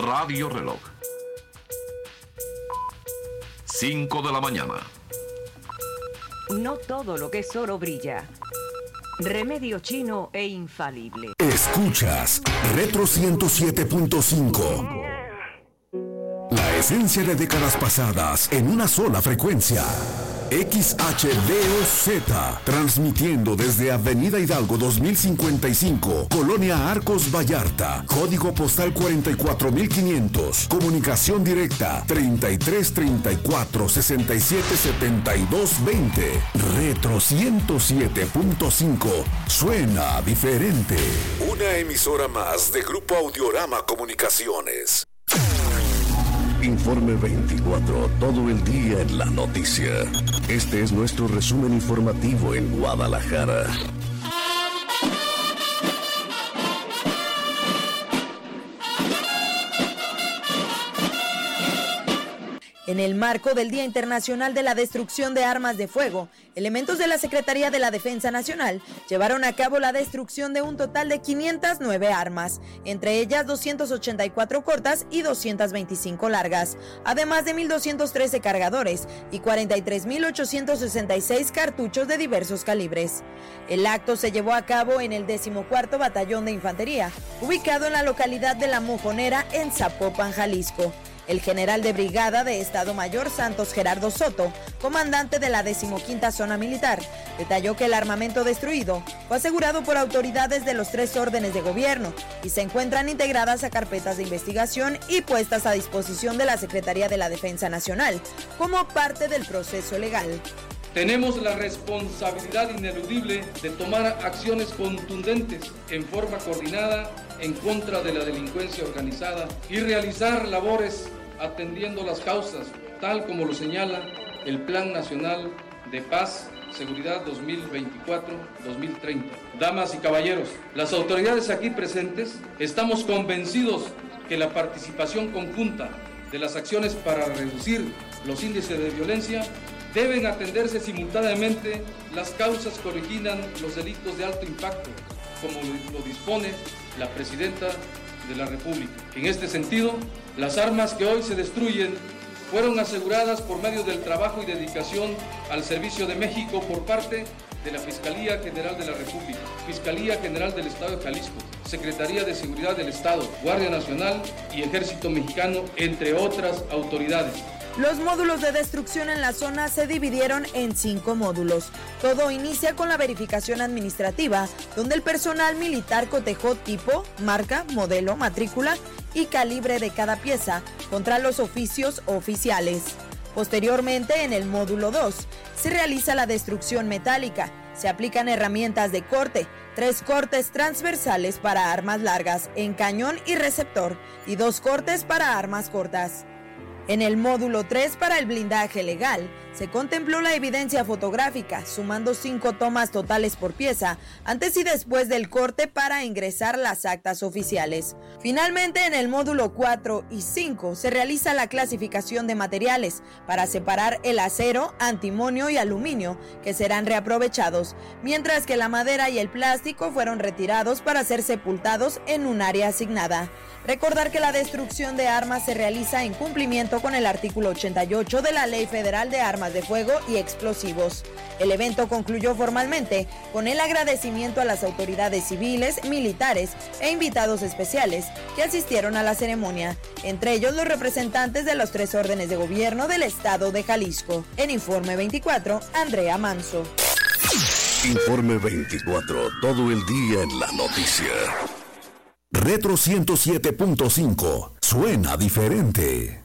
Radio Reloj. 5 de la mañana. No todo lo que es oro brilla. Remedio chino e infalible. Escuchas Retro 107.5. La esencia de décadas pasadas en una sola frecuencia. XHDOZ, transmitiendo desde Avenida Hidalgo 2055, Colonia Arcos Vallarta, código postal 44500, comunicación directa 3334 67 72 20. Retro 107.5, suena diferente. Una emisora más de Grupo Audiorama Comunicaciones. Informe 24, todo el día en la noticia. Este es nuestro resumen informativo en Guadalajara. En el marco del Día Internacional de la Destrucción de Armas de Fuego, elementos de la Secretaría de la Defensa Nacional llevaron a cabo la destrucción de un total de 509 armas, entre ellas 284 cortas y 225 largas, además de 1.213 cargadores y 43.866 cartuchos de diversos calibres. El acto se llevó a cabo en el 14º Batallón de Infantería, ubicado en la localidad de La Mojonera, en Zapopan, Jalisco. El general de brigada de Estado Mayor Santos Gerardo Soto, comandante de la 15ª Zona Militar, detalló que el armamento destruido fue asegurado por autoridades de los 3 órdenes de gobierno y se encuentran integradas a carpetas de investigación y puestas a disposición de la Secretaría de la Defensa Nacional como parte del proceso legal. Tenemos la responsabilidad ineludible de tomar acciones contundentes en forma coordinada en contra de la delincuencia organizada y realizar labores atendiendo las causas, tal como lo señala el Plan Nacional de Paz, Seguridad 2024-2030. Damas y caballeros, las autoridades aquí presentes estamos convencidos que la participación conjunta de las acciones para reducir los índices de violencia deben atenderse simultáneamente las causas que originan los delitos de alto impacto, como lo dispone la Presidenta de la República. En este sentido, las armas que hoy se destruyen fueron aseguradas por medio del trabajo y dedicación al servicio de México por parte de la Fiscalía General de la República, Fiscalía General del Estado de Jalisco, Secretaría de Seguridad del Estado, Guardia Nacional y Ejército Mexicano, entre otras autoridades. Los módulos de destrucción en la zona se dividieron en 5 módulos. Todo inicia con la verificación administrativa, donde el personal militar cotejó tipo, marca, modelo, matrícula y calibre de cada pieza contra los oficios oficiales. Posteriormente, en el módulo 2, se realiza la destrucción metálica. Se aplican herramientas de corte, 3 cortes transversales para armas largas en cañón y receptor y 2 cortes para armas cortas. En el módulo 3, para el blindaje legal, se contempló la evidencia fotográfica, sumando 5 tomas totales por pieza, antes y después del corte para ingresar las actas oficiales. Finalmente, en el módulo 4 y 5, se realiza la clasificación de materiales para separar el acero, antimonio y aluminio, que serán reaprovechados, mientras que la madera y el plástico fueron retirados para ser sepultados en un área asignada. Recordar que la destrucción de armas se realiza en cumplimiento con el artículo 88 de la Ley Federal de Armas de Fuego y Explosivos. El evento concluyó formalmente con el agradecimiento a las autoridades civiles, militares e invitados especiales que asistieron a la ceremonia, entre ellos los representantes de los 3 órdenes de gobierno del estado de Jalisco. En Informe 24, Andrea Manso. Informe 24, todo el día en la noticia. Retro 107.5, suena diferente.